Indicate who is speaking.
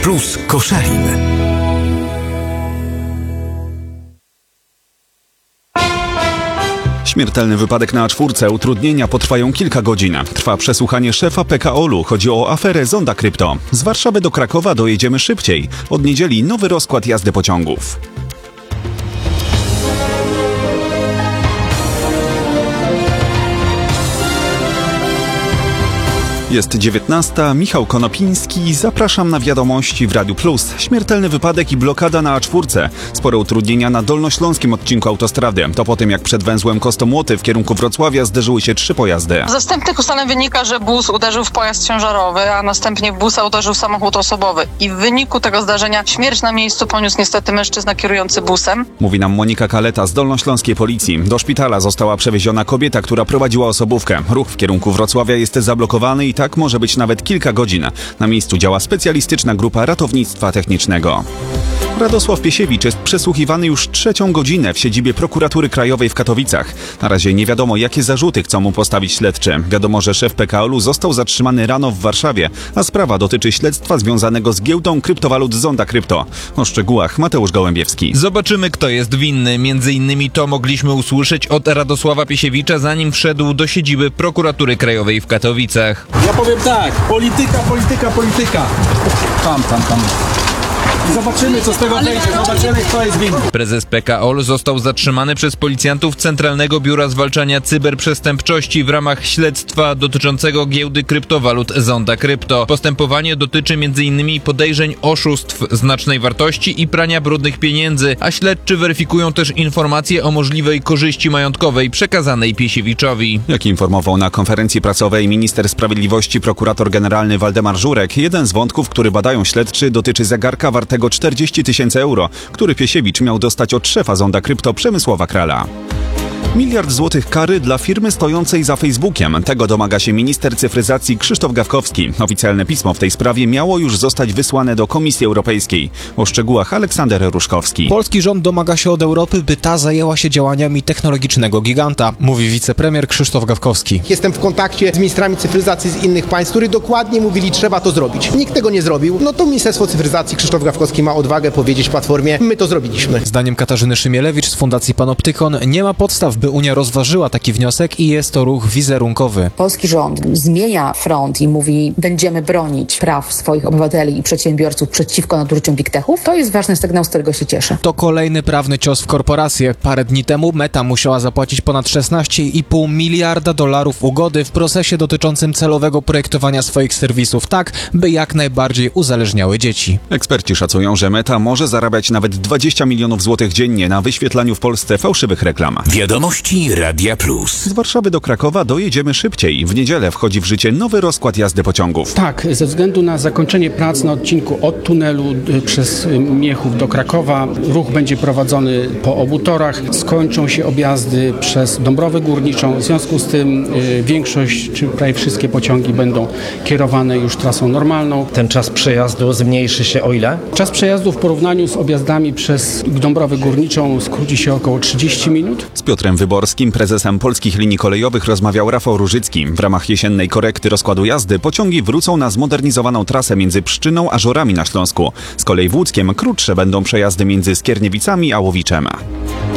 Speaker 1: Plus Koszalin.
Speaker 2: Śmiertelny wypadek na A4. Utrudnienia potrwają kilka godzin. Trwa przesłuchanie szefa PKO-u. Chodzi o aferę Zonda Krypto. Z Warszawy do Krakowa dojedziemy szybciej. Od niedzieli nowy rozkład jazdy pociągów. Jest 19. Michał Konopiński. Zapraszam na wiadomości w Radiu Plus. Śmiertelny wypadek i blokada na A4. Spore utrudnienia na dolnośląskim odcinku autostrady. To po tym, jak przed węzłem Kostomłoty w kierunku Wrocławia zderzyły się 3 pojazdy.
Speaker 3: Ze wstępnych ustaleń wynika, że bus uderzył w pojazd ciężarowy, a następnie w busa uderzył samochód osobowy. I w wyniku tego zdarzenia śmierć na miejscu poniósł niestety mężczyzna kierujący busem.
Speaker 2: Mówi nam Monika Kaleta z dolnośląskiej policji. Do szpitala została przewieziona kobieta, która prowadziła osobówkę. Ruch w kierunku Wrocławia jest zablokowany i tak może być nawet kilka godzin. Na miejscu działa specjalistyczna grupa ratownictwa technicznego. Radosław Piesiewicz jest przesłuchiwany już 3. godzinę w siedzibie Prokuratury Krajowej w Katowicach. Na razie nie wiadomo, jakie zarzuty chcą mu postawić śledczy. Wiadomo, że szef PKO-u został zatrzymany rano w Warszawie, a sprawa dotyczy śledztwa związanego z giełdą kryptowalut Zonda Krypto. O szczegółach Mateusz Gołębiewski.
Speaker 4: Zobaczymy, kto jest winny. Między innymi to mogliśmy usłyszeć od Radosława Piesiewicza, zanim wszedł do siedziby Prokuratury Krajowej w Katowicach.
Speaker 5: Ja powiem tak, polityka. Tam. I zobaczymy, co z tego wyjdzie. Zobaczymy, kto jest winny.
Speaker 4: Prezes PKO został zatrzymany przez policjantów Centralnego Biura Zwalczania Cyberprzestępczości w ramach śledztwa dotyczącego giełdy kryptowalut Zonda Krypto. Postępowanie dotyczy m.in. podejrzeń oszustw znacznej wartości i prania brudnych pieniędzy, a śledczy weryfikują też informacje o możliwej korzyści majątkowej przekazanej Piesiewiczowi.
Speaker 2: Jak informował na konferencji prasowej minister sprawiedliwości prokurator generalny Waldemar Żurek, jeden z wątków, który badają śledczy, dotyczy zegarka wartego 40 000 euro, który Piesiewicz miał dostać od szefa Zonda Krypto Przemysława Krala. 1 miliard złotych kary dla firmy stojącej za Facebookiem. Tego domaga się minister cyfryzacji Krzysztof Gawkowski. Oficjalne pismo w tej sprawie miało już zostać wysłane do Komisji Europejskiej. O szczegółach Aleksander Ruszkowski.
Speaker 6: Polski rząd domaga się od Europy, by ta zajęła się działaniami technologicznego giganta, mówi wicepremier Krzysztof Gawkowski.
Speaker 7: Jestem w kontakcie z ministrami cyfryzacji z innych państw, którzy dokładnie mówili, trzeba to zrobić. Nikt tego nie zrobił. No to Ministerstwo Cyfryzacji, Krzysztof Gawkowski ma odwagę powiedzieć Platformie, my to zrobiliśmy.
Speaker 6: Zdaniem Katarzyny Szymielewicz z Fundacji Panoptykon nie ma podstaw, by Unia rozważyła taki wniosek i jest to ruch wizerunkowy.
Speaker 8: Polski rząd zmienia front i mówi, będziemy bronić praw swoich obywateli i przedsiębiorców przeciwko nadużyciom big techów. To jest ważny sygnał, z którego się cieszę.
Speaker 6: To kolejny prawny cios w korporacje. Parę dni temu Meta musiała zapłacić ponad $16,5 miliarda ugody w procesie dotyczącym celowego projektowania swoich serwisów tak, by jak najbardziej uzależniały dzieci.
Speaker 2: Eksperci szacują, że Meta może zarabiać nawet 20 milionów złotych dziennie na wyświetlaniu w Polsce fałszywych reklam.
Speaker 1: Wiadomości Radia Plus.
Speaker 2: Z Warszawy do Krakowa dojedziemy szybciej. W niedzielę wchodzi w życie nowy rozkład jazdy pociągów.
Speaker 5: Tak, ze względu na zakończenie prac na odcinku od tunelu przez Miechów do Krakowa, ruch będzie prowadzony po obu torach. Skończą się objazdy przez Dąbrowę Górniczą. W związku z tym większość, czy prawie wszystkie pociągi będą kierowane już trasą normalną.
Speaker 9: Ten czas przejazdu zmniejszy się o ile?
Speaker 5: Czas przejazdu w porównaniu z objazdami przez Dąbrowę Górniczą skróci się około 30 minut.
Speaker 2: Z Piotrem Wyborskim, prezesem Polskich Linii Kolejowych, rozmawiał Rafał Różycki. W ramach jesiennej korekty rozkładu jazdy pociągi wrócą na zmodernizowaną trasę między Pszczyną a Żorami na Śląsku. Z kolei w Łódzkiem krótsze będą przejazdy między Skierniewicami a Łowiczem.